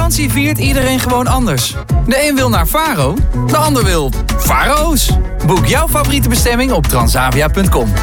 vakantie viert iedereen gewoon anders. De een wil naar Faro, de ander wil Faro's. Boek jouw favoriete bestemming op transavia.com.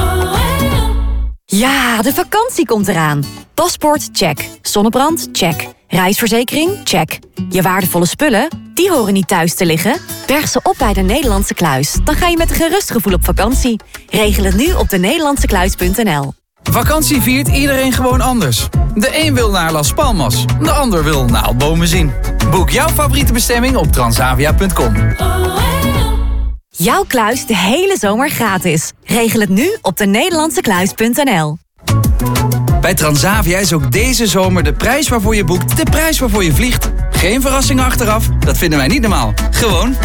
Ja, de vakantie komt eraan. Paspoort, check. Zonnebrand, check. Reisverzekering, check. Je waardevolle spullen, die horen niet thuis te liggen. Berg ze op bij de Nederlandse Kluis. Dan ga je met een gerust gevoel op vakantie. Regel het nu op denederlandsekluis.nl. Vakantie viert iedereen gewoon anders. De een wil naar Las Palmas, de ander wil naaldbomen. Boek jouw favoriete bestemming op transavia.com. Jouw kluis de hele zomer gratis. Regel het nu op denederlandsekluis.nl. Bij Transavia is ook deze zomer de prijs waarvoor je boekt de prijs waarvoor je vliegt. Geen verrassingen achteraf, dat vinden wij niet normaal. Gewoon.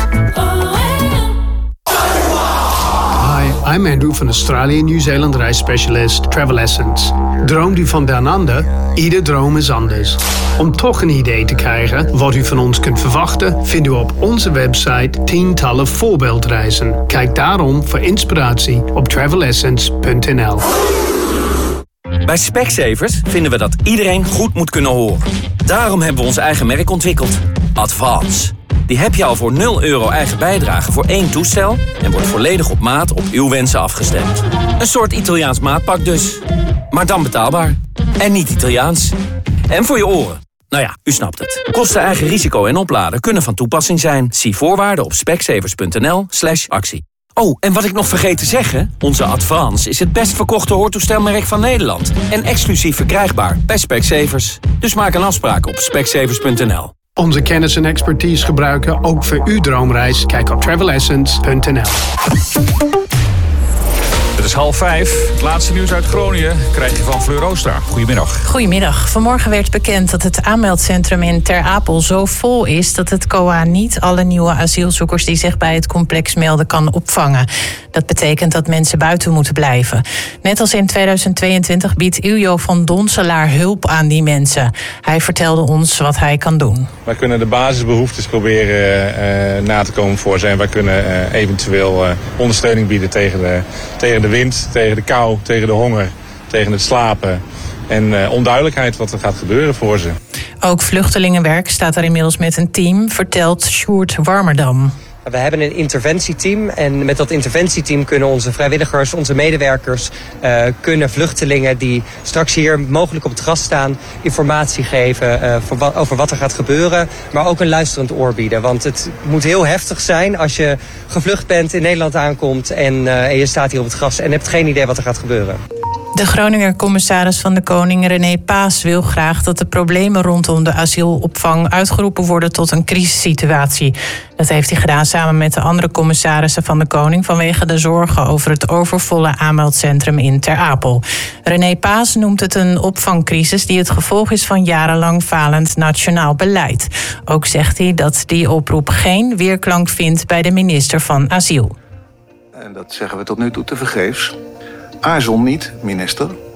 Hi, I'm Andrew van Australië Nieuw-Zeeland reisspecialist Travel Essence. Droomt u van down under? Ieder droom is anders. Om toch een idee te krijgen wat u van ons kunt verwachten, vindt u op onze website tientallen voorbeeldreizen. Kijk daarom voor inspiratie op travelessence.nl. Bij Specsavers vinden we dat iedereen goed moet kunnen horen. Daarom hebben we ons eigen merk ontwikkeld. Advance. Die heb je al voor €0 eigen bijdrage voor 1 toestel en wordt volledig op maat op uw wensen afgestemd. Een soort Italiaans maatpak dus. Maar dan betaalbaar. En niet Italiaans. En voor je oren. Nou ja, u snapt het. Kosten, eigen risico en opladen kunnen van toepassing zijn. Zie voorwaarden op specsavers.nl/actie. Oh, en wat ik nog vergeet te zeggen, onze Advance is het best verkochte hoortoestelmerk van Nederland. En exclusief verkrijgbaar bij Specsavers. Dus maak een afspraak op specsavers.nl. Onze kennis en expertise gebruiken ook voor uw droomreis. Kijk op travelessence.nl. Het is 4:30. Het laatste nieuws uit Groningen krijg je van Fleur Oostra. Goedemiddag. Goedemiddag. Vanmorgen werd bekend dat het aanmeldcentrum in Ter Apel zo vol is dat het COA niet alle nieuwe asielzoekers die zich bij het complex melden kan opvangen. Dat betekent dat mensen buiten moeten blijven. Net als in 2022 biedt Iljo van Donselaar hulp aan die mensen. Hij vertelde ons wat hij kan doen. Wij kunnen de basisbehoeftes proberen na te komen voor ze. En wij kunnen eventueel ondersteuning bieden tegen de wind, tegen de kou, tegen de honger, tegen het slapen. En onduidelijkheid wat er gaat gebeuren voor ze. Ook Vluchtelingenwerk staat er inmiddels met een team, vertelt Sjoerd Warmerdam. We hebben een interventieteam en met dat interventieteam kunnen onze vrijwilligers, onze medewerkers, kunnen vluchtelingen die straks hier mogelijk op het gras staan, informatie geven over wat er gaat gebeuren, maar ook een luisterend oor bieden. Want het moet heel heftig zijn als je gevlucht bent, in Nederland aankomt en je staat hier op het gras en hebt geen idee wat er gaat gebeuren. De Groninger commissaris van de Koning, René Paas, wil graag dat de problemen rondom de asielopvang uitgeroepen worden tot een crisissituatie. Dat heeft hij gedaan samen met de andere commissarissen van de Koning vanwege de zorgen over het overvolle aanmeldcentrum in Ter Apel. René Paas noemt het een opvangcrisis die het gevolg is van jarenlang falend nationaal beleid. Ook zegt hij dat die oproep geen weerklank vindt bij de minister van Asiel. En dat zeggen we tot nu toe tevergeefs. Aarzel niet, minister.